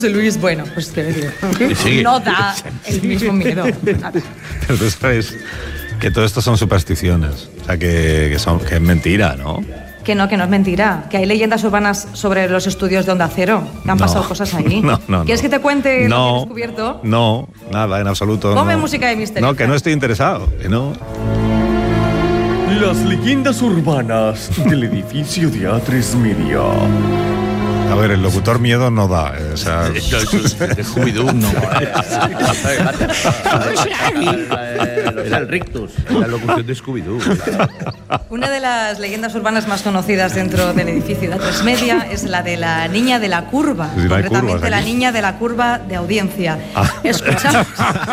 Luis, bueno, pues te digo, sí. no da el mismo miedo. Pero tú sabes que todo esto son supersticiones, o sea, que es mentira, ¿no? Que no es mentira, que hay leyendas urbanas sobre los estudios de Onda Cero, que han pasado cosas ahí. No. ¿Quieres que te cuente lo que he descubierto? No, nada, en absoluto. Ponme música de misterio. No, que no estoy interesado, que no. Las leyendas urbanas del edificio de A3 Media. A ver, el locutor miedo no da. O sea, de Scooby-Doo. No. Era el rictus, la locución de Scooby-Doo. Una de las leyendas urbanas más conocidas dentro del edificio de A3 Media es la de la niña de la curva. Sí, concretamente la niña de la curva de audiencia. Escuchamos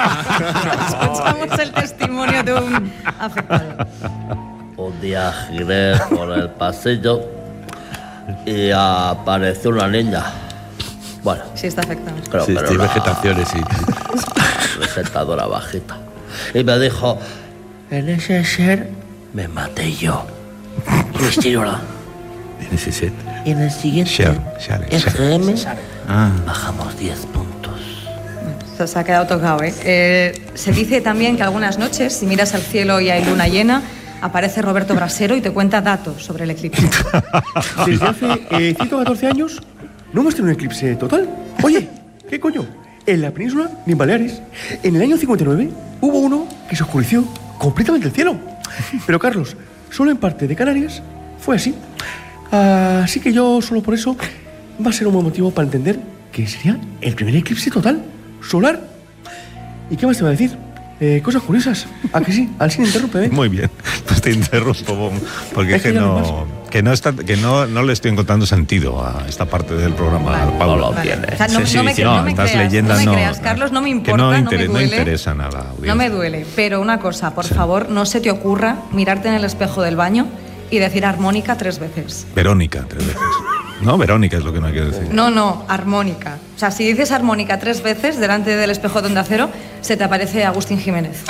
el testimonio de un afectado. Un día giré por el pasillo y apareció una niña. Bueno, Sí, está afectado. creo Sí, que era hay una vegetaciones, sí. presentadora bajita. Y me dijo, en ese ser me maté yo. Y me señora. En ese set. Y en el siguiente Share. FM bajamos 10 puntos. Se ha quedado tocado, ¿eh? Se dice también que algunas noches, si miras al cielo y hay luna llena, aparece Roberto Brasero y te cuenta datos sobre el eclipse. Desde hace 114 años no hemos tenido un eclipse total. Oye, ¿qué coño? En la península ni en Baleares. En el año 59 hubo uno que se oscureció completamente el cielo. Pero Carlos, solo en parte de Canarias fue así. Así que yo solo por eso va a ser un buen motivo para entender que sería el primer eclipse total solar. ¿Y qué más te va a decir? Cosas curiosas. ¿A que sí? Al cine interrumpe, ¿eh? Muy bien, pues te interrumpo, porque es que no le estoy encontrando sentido a esta parte del programa, Pablo. O sea, no me estas leyendas no me creas, Carlos, no me importa, no me no duele. interesa nada. No me duele, pero una cosa, por favor, no se te ocurra mirarte en el espejo del baño y decir armónica 3 veces. Verónica 3 veces. No, Verónica es lo que no hay que decir. No, armónica. O sea, si dices armónica 3 veces delante del espejo de Onda Cero, se te aparece Agustín Jiménez.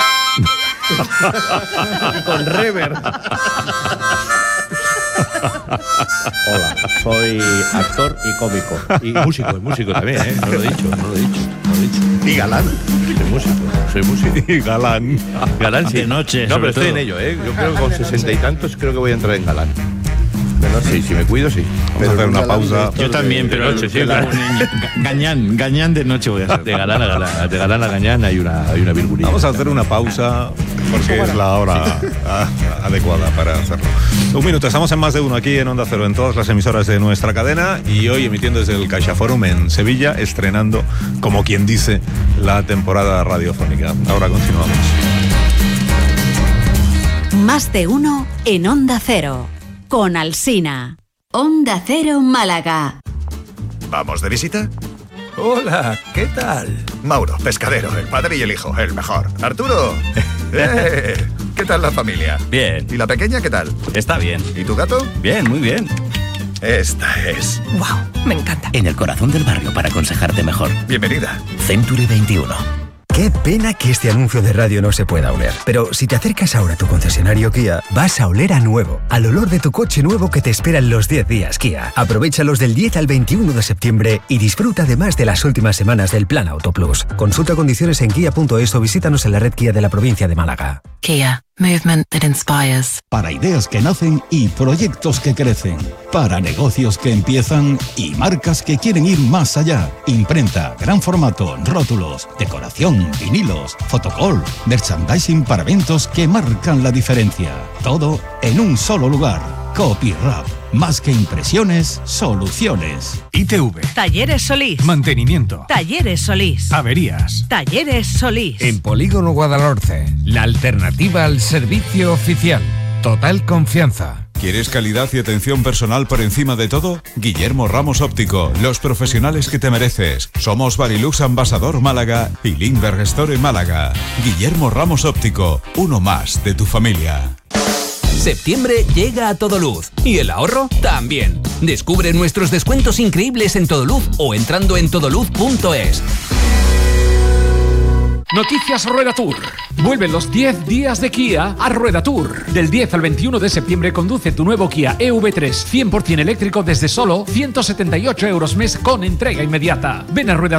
Con rever. Hola, soy actor y cómico. Y músico también, ¿eh? No lo he dicho. Y galán. Soy músico. Y galán. Galán, sí. De noche, No, sobre pero estoy todo. en ello, ¿eh? Yo creo que con 60 y tantos creo que voy a entrar en galán. Bueno, sí, si me cuido, sí. Vamos a hacer una pausa. Yo también, pero noche, sí, gañán de noche voy a hacer. De galán a gañán hay una virgulilla. Vamos a hacer una pausa porque es la hora adecuada para hacerlo. Un minuto, estamos en Más de Uno aquí en Onda Cero, en todas las emisoras de nuestra cadena y hoy emitiendo desde el CaixaForum en Sevilla, estrenando, como quien dice, la temporada radiofónica. Ahora continuamos. Más de Uno en Onda Cero. Con Alsina. Onda Cero Málaga. ¿Vamos de visita? Hola, ¿qué tal? Mauro, pescadero, el padre y el hijo, el mejor. Arturo, ¿qué tal la familia? Bien. ¿Y la pequeña qué tal? Está bien. ¿Y tu gato? Bien, muy bien. Esta es. ¡Wow! Me encanta. En el corazón del barrio para aconsejarte mejor. Bienvenida. Century 21. Qué pena que este anuncio de radio no se pueda oler. Pero si te acercas ahora a tu concesionario Kia, vas a oler a nuevo. Al olor de tu coche nuevo que te espera en los 10 días Kia. Aprovéchalos del 10 al 21 de septiembre y disfruta además de las últimas semanas del Plan Auto Plus. Consulta condiciones en kia.es o visítanos en la red Kia de la provincia de Málaga. Kia. Movement that inspires. Para ideas que nacen y proyectos que crecen. Para negocios que empiezan y marcas que quieren ir más allá. Imprenta, gran formato, rótulos, decoración, vinilos, fotocall, merchandising para eventos que marcan la diferencia. Todo en un solo lugar. Copyrap. Más que impresiones, soluciones. ITV. Talleres Solís. Mantenimiento. Talleres Solís. Averías. Talleres Solís. En Polígono Guadalhorce. La alternativa al servicio oficial. Total confianza. ¿Quieres calidad y atención personal por encima de todo? Guillermo Ramos Óptico, los profesionales que te mereces. Somos Barilux Ambasador Málaga y Lindbergh Store Málaga. Guillermo Ramos Óptico, uno más de tu familia. Septiembre llega a Todoluz y el ahorro también. Descubre nuestros descuentos increíbles en Todoluz o entrando en todoluz.es. Noticias Rueda Tour. Vuelven los 10 días de Kia a Rueda Tour. Del 10 al 21 de septiembre conduce tu nuevo Kia EV3 100% eléctrico desde solo 178 € mes con entrega inmediata. Ven a Rueda